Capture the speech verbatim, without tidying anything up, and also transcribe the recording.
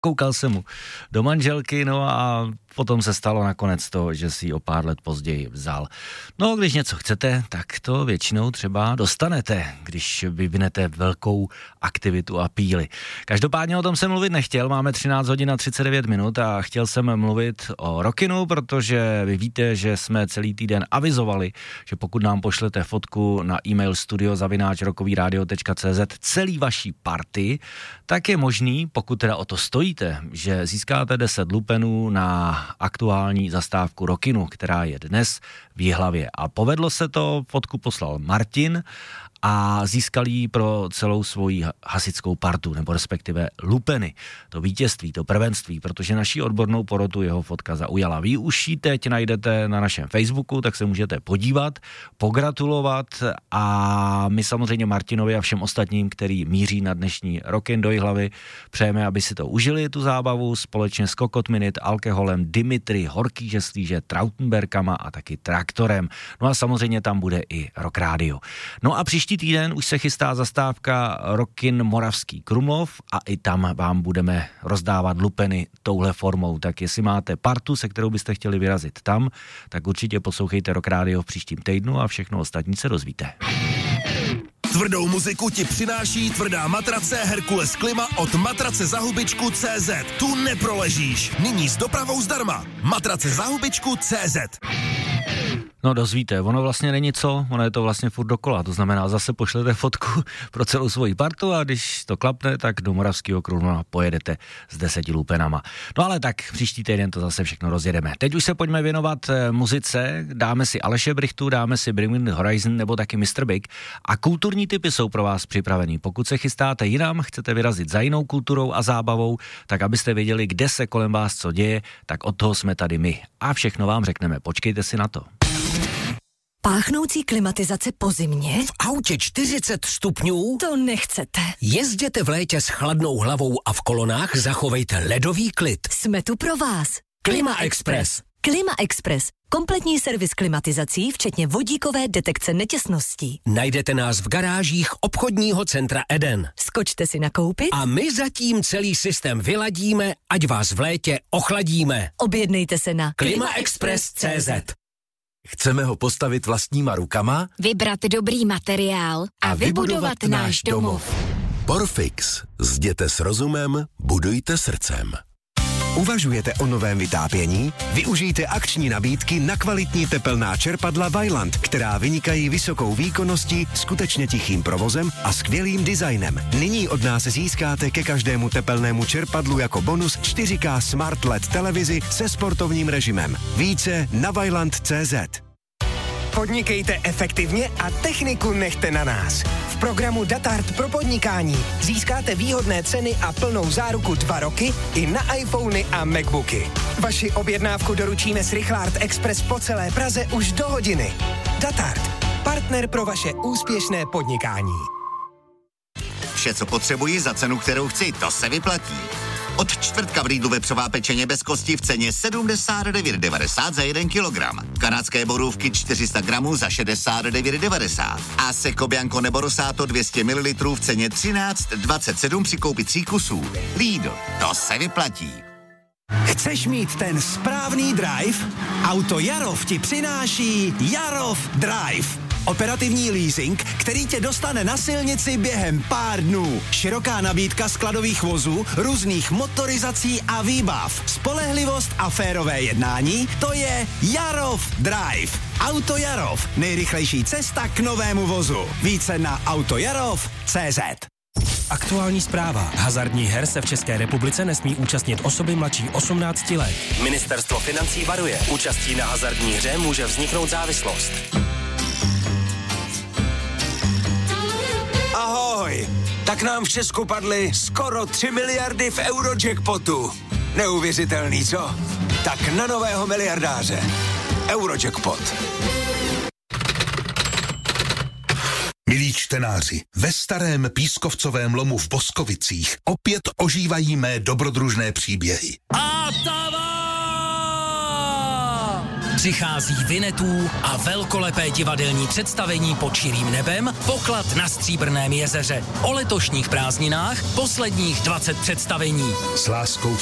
koukal jsem mu do manželky, no a potom se stalo nakonec to, že si ji o pár let později vzal. No, když něco chcete, tak to většinou třeba dostanete, když vyvinete velkou aktivitu a píli. Každopádně o tom jsem mluvit nechtěl, máme třináct hodin a třicet devět minut a chtěl jsem mluvit o Rockinu, protože vy víte, že jsme celý týden avizovali, že pokud nám pošlete fotku na e-mail studio zavináč rockovyradio tečka cé zet celý vaší party, tak je možný, pokud teda o to stojíte, že získáte deset lupenů na aktuální zastávku Rockinu, která je dnes v Jihlavě. A povedlo se to, fotku poslal Martin a získal ji pro celou svoji hasičskou partu, nebo respektive lupeny. To vítězství, to prvenství, protože naší odbornou porotu jeho fotka zaujala. Vy už ji teď najdete na našem Facebooku, tak se můžete podívat, pogratulovat a my samozřejmě Martinovi a všem ostatním, který míří na dnešní Rockin do Jihlavy, přejeme, aby si to užili, tu zábavu, společně s Kokot Minute, alkoholem, Dimitri, Horký žestlíže, Trautenberkama a taky Traktorem. No a samozřejmě tam bude i Rock Radio. No a příští týden už se chystá zastávka Rockin Moravský Krumlov a i tam vám budeme rozdávat lupeny touhle formou. Tak jestli máte partu, se kterou byste chtěli vyrazit tam, tak určitě poslouchejte Rock Radio v příštím týdnu a všechno ostatní se dozvíte. Tvrdou muziku ti přináší tvrdá matrace Herkules Klima od matrace za hubičku tečka cé zet. Tu neproležíš. Nyní s dopravou zdarma. Matrace za hubičku tečka cé zet. No dozvíte, ono vlastně není co, ono je to vlastně furt dokola, to znamená zase pošlete fotku pro celou svoji partu a když to klapne, tak do Moravského Krumlova pojedete s deseti lupenama. No ale tak příští týden to zase všechno rozjedeme. Teď už se pojďme věnovat e, muzice, dáme si Aleše Brichtu, dáme si Bring Me the Horizon nebo taky mister Big a kulturní tipy jsou pro vás připravený. Pokud se chystáte jinam, chcete vyrazit za jinou kulturou a zábavou, tak abyste věděli, kde se kolem vás co děje, tak od toho jsme tady my a všechno vám řekneme, počkejte si na to. Páchnoucí klimatizace po zimě? V autě čtyřicet stupňů? To nechcete. Jezděte v létě s chladnou hlavou a v kolonách zachovejte ledový klid. Jsme tu pro vás. Klima Express. Klima Express. Kompletní servis klimatizací, včetně vodíkové detekce netěsností. Najdete nás v garážích obchodního centra Eden. Skočte si nakoupit a my zatím celý systém vyladíme, ať vás v létě ochladíme. Objednejte se na klima express tečka cé zet. Chceme ho postavit vlastníma rukama? Vybrat dobrý materiál a, a vybudovat, vybudovat náš domov. Porfix. Zděte s rozumem, budujte srdcem. Uvažujete o novém vytápění? Využijte akční nabídky na kvalitní tepelná čerpadla Vaillant, která vynikají vysokou výkonností, skutečně tichým provozem a skvělým designem. Nyní od nás získáte ke každému tepelnému čerpadlu jako bonus čtyři ká Smart el é dé televizi se sportovním režimem. Více na vaillant tečka cé zet. Podnikejte efektivně a techniku nechte na nás. V programu Datart pro podnikání získáte výhodné ceny a plnou záruku dva roky i na iPhony a Macbooky. Vaši objednávku doručíme s Richlard Express po celé Praze už do hodiny. Datart. Partner pro vaše úspěšné podnikání. Vše, co potřebuji za cenu, kterou chci, to se vyplatí. Od čtvrtka v Lidlu vepřová pečeně bez kosti v ceně sedmdesát devět devadesát za jeden kilogram. Kanadské borůvky čtyři sta gramů za šedesát devět devadesát. A Seco Bianco nebo Rosato dvě stě mililitrů v ceně třináct dvacet sedm při koupi tří kusů. Lidl, to se vyplatí. Chceš mít ten správný drive? Auto Jarov ti přináší Jarov Drive. Operativní leasing, který tě dostane na silnici během pár dnů. Široká nabídka skladových vozů, různých motorizací a výbav. Spolehlivost a férové jednání, to je Jarov Drive. Auto Jarov, nejrychlejší cesta k novému vozu. Více na autojarov tečka cé zet. Aktuální zpráva. Hazardních her se v České republice nesmí účastnit osoby mladší osmnácti let. Ministerstvo financí varuje. Účastí na hazardní hře může vzniknout závislost. Ahoj! Tak nám v Česku padly skoro tři miliardy v Eurojackpotu. Neuvěřitelný, co? Tak na nového miliardáře. Eurojackpot. Milí čtenáři, ve starém pískovcovém lomu v Boskovicích opět ožívají mé dobrodružné příběhy. Atava! Přichází Vinetů a velkolepé divadelní představení Pod širým nebem, Poklad na Stříbrném jezeře. O letošních prázdninách posledních dvacet představení. S láskou